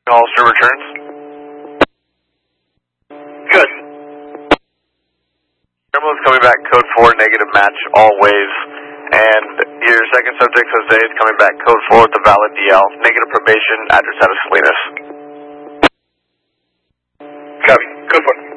Hollister returns. Good. Gremlin's coming back code 4, negative match, all waves. And your second subject, Jose, is coming back code 4 with the valid DL, negative probation, address out of Salinas. Copy. Code 4.